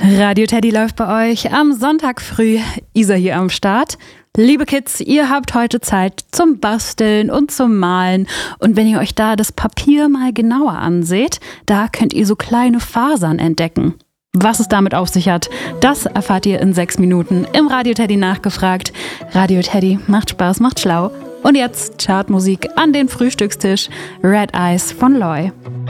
Radio Teddy läuft bei euch am Sonntag früh. Isa hier am Start. Liebe Kids, ihr habt heute Zeit zum Basteln und zum Malen. Und wenn ihr euch da das Papier mal genauer anseht, da könnt ihr so kleine Fasern entdecken. Was es damit auf sich hat, das erfahrt ihr in 6 Minuten im Radio Teddy nachgefragt. Radio Teddy macht Spaß, macht schlau. Und jetzt Chartmusik an den Frühstückstisch. Red Eyes von Loy.